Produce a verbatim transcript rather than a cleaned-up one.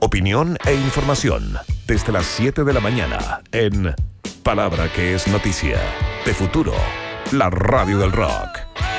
Opinión e información desde las siete de la mañana en Palabra que es noticia. De Futuro, la radio del rock.